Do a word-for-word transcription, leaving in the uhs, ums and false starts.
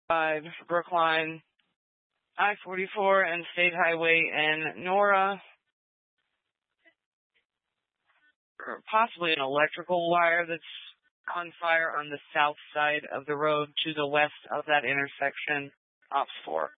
five, Brookline, I forty-four, and State Highway and Nora. Or possibly an electrical wire that's on fire on the south side of the road to the west of that intersection. Ops four.